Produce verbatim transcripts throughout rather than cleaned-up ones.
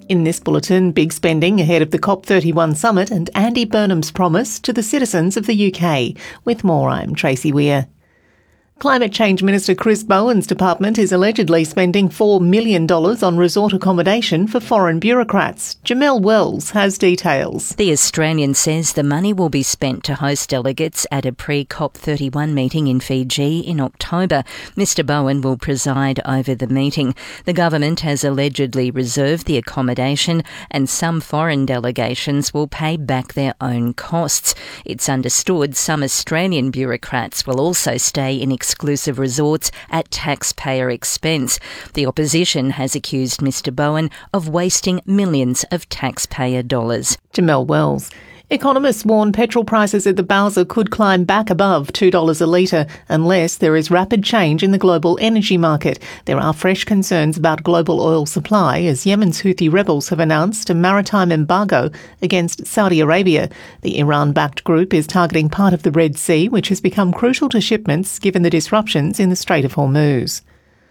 In this bulletin, big spending ahead of the COP thirty-one summit and Andy Burnham's promise to the citizens of the U K. With more, I'm Tracy Weir. Climate Change Minister Chris Bowen's department is allegedly spending four million dollars on resort accommodation for foreign bureaucrats. Jamelle Wells has details. The Australian says the money will be spent to host delegates at a pre-COP thirty-one meeting in Fiji in October. Mr Bowen will preside over the meeting. The government has allegedly reserved the accommodation and some foreign delegations will pay back their own costs. It's understood some Australian bureaucrats will also stay in exclusive resorts at taxpayer expense. The opposition has accused Mr Bowen of wasting millions of taxpayer dollars. Jamelle Wells. Economists warn petrol prices at the Bowser could climb back above two dollars a litre unless there is rapid change in the global energy market. There are fresh concerns about global oil supply as Yemen's Houthi rebels have announced a maritime embargo against Saudi Arabia. The Iran-backed group is targeting part of the Red Sea, which has become crucial to shipments given the disruptions in the Strait of Hormuz.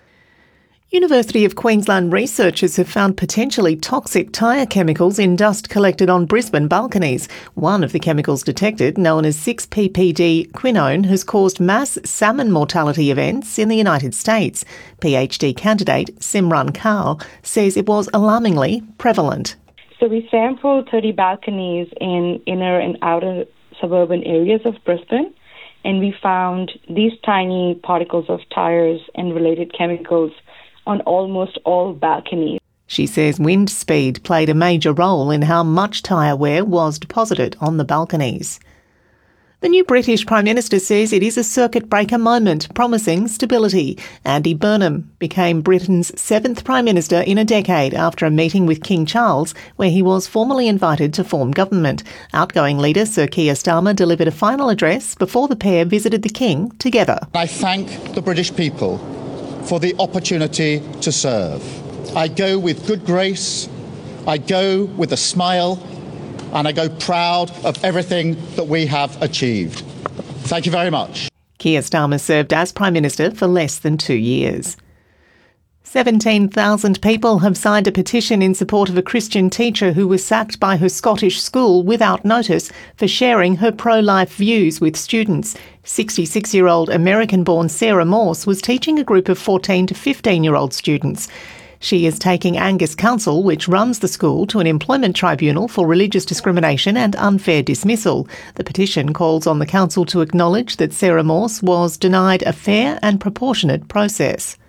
University of Queensland researchers have found potentially toxic tyre chemicals in dust collected on Brisbane balconies. One of the chemicals detected, known as six P P D quinone, has caused mass salmon mortality events in the United States. PhD candidate Simran Kaur says it was alarmingly prevalent. So we sampled thirty balconies in inner and outer suburban areas of Brisbane, and we found these tiny particles of tyres and related chemicals on almost all balconies. She says wind speed played a major role in how much tyre wear was deposited on the balconies. The new British Prime Minister says it is a circuit breaker moment, promising stability. Andy Burnham became Britain's seventh Prime Minister in a decade after a meeting with King Charles, where he was formally invited to form government. Outgoing leader Sir Keir Starmer delivered a final address before the pair visited the King together. I thank the British people for the opportunity to serve. I go with good grace, I go with a smile, and I go proud of everything that we have achieved. Thank you very much. Keir Starmer served as Prime Minister for less than two years. seventeen thousand people have signed a petition in support of a Christian teacher who was sacked by her Scottish school without notice for sharing her pro-life views with students. sixty-six-year-old American-born Sarah Morse was teaching a group of fourteen to fifteen-year-old students. She is taking Angus Council, which runs the school, to an employment tribunal for religious discrimination and unfair dismissal. The petition calls on the council to acknowledge that Sarah Morse was denied a fair and proportionate process.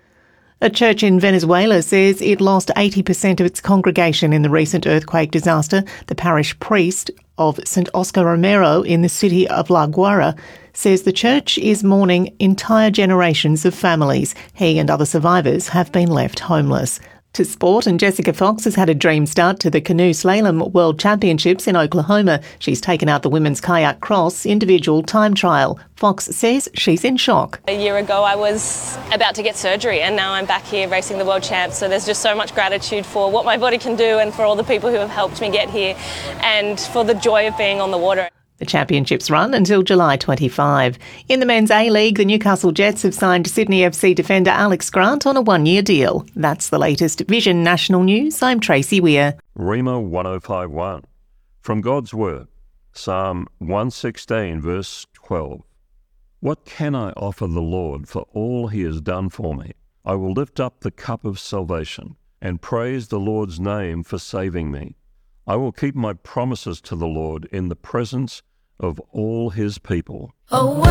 A church in Venezuela says it lost eighty percent of its congregation in the recent earthquake disaster. The parish priest of Saint Oscar Romero in the city of La Guaira says the church is mourning entire generations of families. He and other survivors have been left homeless. To sport, and Jessica Fox has had a dream start to the Canoe Slalom World Championships in Oklahoma. She's taken out the women's kayak cross individual time trial. Fox says she's in shock. A year ago I was about to get surgery and now I'm back here racing the World Champs, so there's just so much gratitude for what my body can do and for all the people who have helped me get here and for the joy of being on the water. The championships run until July twenty-fifth. In the Men's A-League, the Newcastle Jets have signed Sydney F C defender Alex Grant on a one-year deal. That's the latest Vision National News. I'm Tracy Weir. Rhema one oh five one. From God's Word, Psalm one sixteen, verse twelve. What can I offer the Lord for all he has done for me? I will lift up the cup of salvation and praise the Lord's name for saving me. I will keep my promises to the Lord in the presence of all his people. Oh.